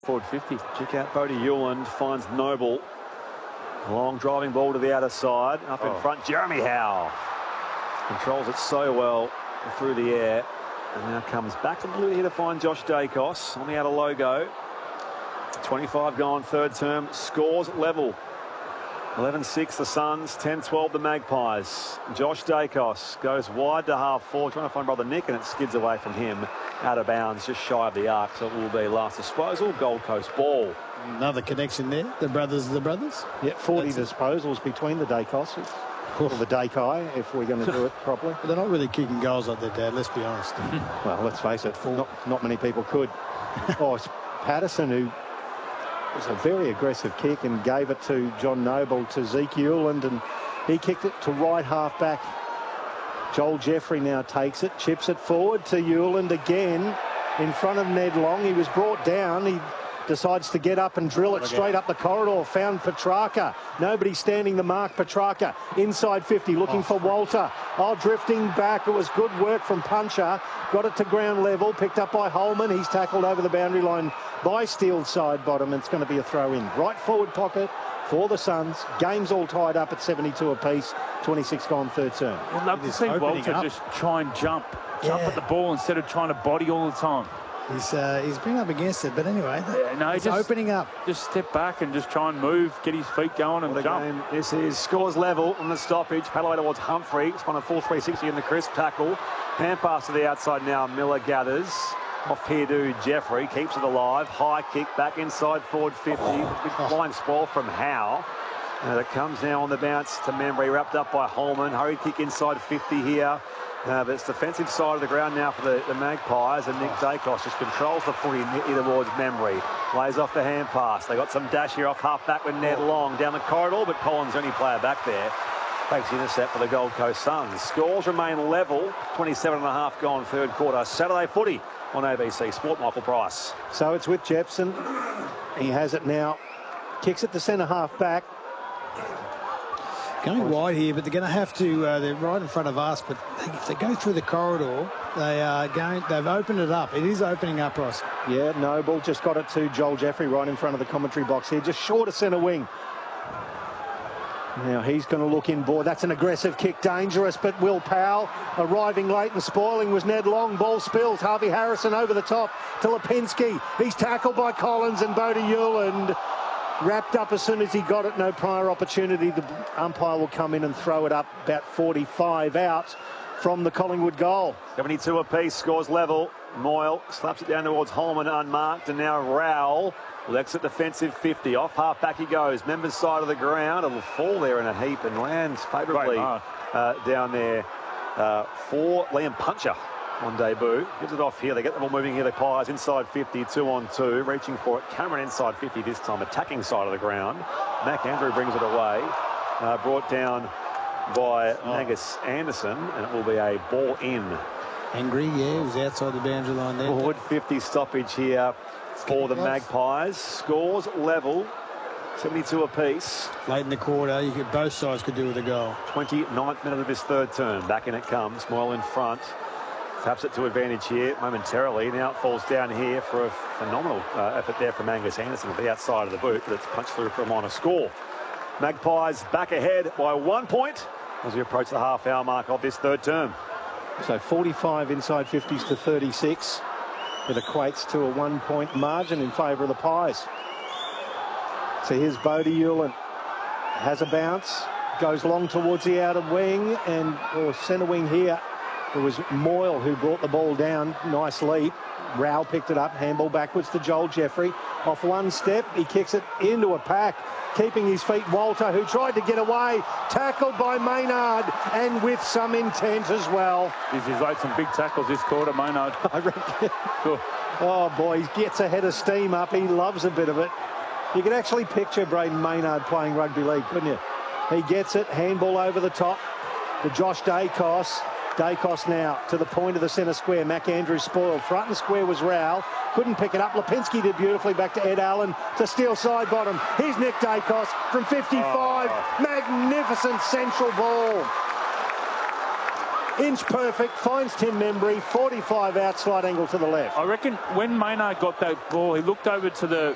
Forward 50. Check out Bodie Hewland, finds Noble. Long driving ball to the outer side. Up in front, Jeremy Howe. Controls it so well through the air. And now comes back a little bit here to find Josh Dacos on the outer logo. 25 gone, third term. Scores level. 11-6 the Suns, 10-12 the Magpies. Josh Dacos goes wide to half forward, trying to find brother Nick, and it skids away from him out of bounds, just shy of the arc. So it will be last disposal, Gold Coast ball. Another connection there. The brothers are the brothers. Yeah, 40 disposals between the Dacoses. Or the Dakai, if we're going to do it properly. But they're not really kicking goals like their dad, let's be honest. Well, let's face it, not many people could. Oh, it's Patterson, who was a very aggressive kick and gave it to John Noble, to Zeke Hewland, and he kicked it to right half back. Joel Jeffrey now takes it, chips it forward to Hewland again in front of Ned Long. He was brought down. He decides to get up and drill it straight up the corridor. Found Petrarca. Nobody standing the mark. Petrarca inside 50, looking for Walter. Oh, drifting back. It was good work from Puncher. Got it to ground level. Picked up by Holman. He's tackled over the boundary line by Steele side bottom. It's going to be a throw in. Right forward pocket for the Suns. Game's all tied up at 72 apiece. 26 gone, third term. I'd love to see Walter just try and jump at the ball instead of trying to body all the time. He's been up against it, but anyway, he's just opening up. Just step back and just try and move, get his feet going and jump. Game. This is scores level on the stoppage. Paddle away towards Humphrey. It's won a full 360 in the crisp tackle. Hand pass to the outside now. Miller gathers. Off here to Jeffrey. Keeps it alive. High kick back inside forward 50. Big flying spoil from Howe. And it comes now on the bounce to Membry. Wrapped up by Holman. Hurry kick inside 50 here. But it's defensive side of the ground now for the Magpies, and Nick Dacos just controls the footy towards Membry. Plays off the hand pass. They got some dash here off half back with Ned Long down the corridor, but Collins, the only player back there, takes the intercept for the Gold Coast Suns. Scores remain level. 27.5 gone third quarter. Saturday footy on ABC Sport. Michael Price. So it's with Jepson. He has it now. Kicks it to centre half back. Going wide here, but they're going to have to. They're right in front of us, but if they go through the corridor, they are going. They've opened it up. It is opening up, Ross. Yeah, Noble just got it to Joel Jeffrey right in front of the commentary box here, just short of centre wing. Now he's going to look in board. That's an aggressive kick, dangerous, but Will Powell arriving late and spoiling was Ned Long. Ball spills. Harvey Harrison over the top to Lipinski. He's tackled by Collins, and Bodie Hewland wrapped up as soon as he got it. No prior opportunity. The umpire will come in and throw it up about 45 out from the Collingwood goal. 72 apiece, scores level. Moyle slaps it down towards Holman unmarked, and now Rowell will exit defensive 50. Off half back he goes. Members side of the ground. It'll fall there in a heap and lands favourably down there for Liam Puncher on debut. Gives it off here. They get the ball moving here. The Pies inside 50, 2-on-2. Reaching for it. Cameron inside 50 this time, attacking side of the ground. Mac Andrew brings it away. Brought down by Angus Anderson, and it will be a ball in. Angry, yeah, it was outside the boundary line there. Forward 50 stoppage here for the Magpies. Scores level. 72 apiece. Late in the quarter, both sides could do with a goal. 29th minute of this third term. Back in it comes. Moyle in front. Taps it to advantage here momentarily. Now it falls down here for a phenomenal effort there from Angus Anderson at the outside of the boot, but it's punched through for a minor score. Magpies back ahead by 1 point as we approach the half-hour mark of this third term. So 45 inside 50s to 36. It equates to a 1 point margin in favour of the Pies. So here's Bodie Hewland. Has a bounce. Goes long towards the outer wing or centre wing here. It was Moyle who brought the ball down. Nice leap. Rowell picked it up. Handball backwards to Joel Jeffrey. Off one step, he kicks it into a pack. Keeping his feet, Walter, who tried to get away. Tackled by Maynard, and with some intent as well. He's like some big tackles this quarter, Maynard. I reckon. Oh, boy, he gets a head of steam up. He loves a bit of it. You could actually picture Braden Maynard playing rugby league, couldn't you? He gets it. Handball over the top to Josh Dacos. Dacos now to the point of the centre square. Mac Andrews spoiled. Front and square was Rowell. Couldn't pick it up. Lipinski did beautifully. Back to Ed Allen to steal side bottom. Here's Nick Dacos from 55. Magnificent central ball. Inch perfect. Finds Tim Membry. 45 out. Slight angle to the left. I reckon when Maynard got that ball, he looked over to the